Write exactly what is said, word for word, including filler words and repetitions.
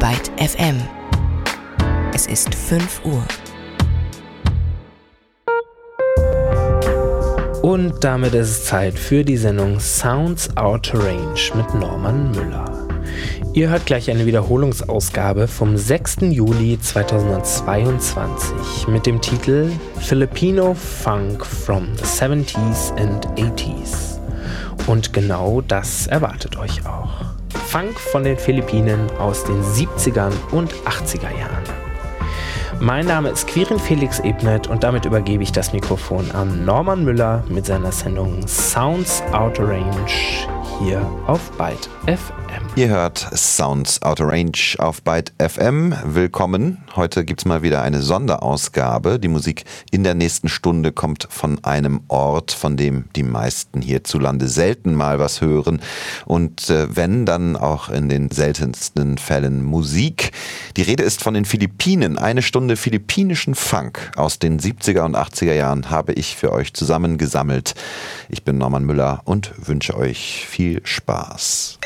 Byte F M. Es ist fünf Uhr. Und damit ist es Zeit für die Sendung Sounds Out of Range mit Norman Müller. Ihr hört gleich eine Wiederholungsausgabe vom sechsten Juli zweitausendzweiundzwanzig mit dem Titel Filipino Funk from the seventies and eighties. Und genau das erwartet euch auch. Funk von den Philippinen aus den siebzigern und achtziger Jahren. Mein Name ist Quirin Felix Ebnet und damit übergebe ich das Mikrofon an Norman Müller mit seiner Sendung Sounds Out of Range hier auf Byte F M. Ihr hört Sounds Out of Range auf Byte F M. Willkommen. Heute gibt es mal wieder eine Sonderausgabe. Die Musik in der nächsten Stunde kommt von einem Ort, von dem die meisten hierzulande selten mal was hören. Und äh, wenn, dann auch in den seltensten Fällen Musik. Die Rede ist von den Philippinen. Eine Stunde philippinischen Funk aus den siebziger und achtziger Jahren habe ich für euch zusammengesammelt. Ich bin Norman Müller und wünsche euch viel Spaß.